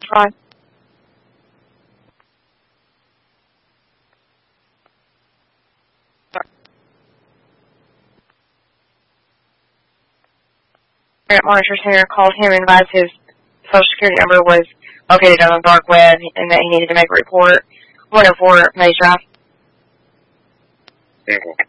fraud. Monitor Center called him and advised his Social Security number was located on the dark web and that he needed to make a report. 104 Maze Drive. Okay.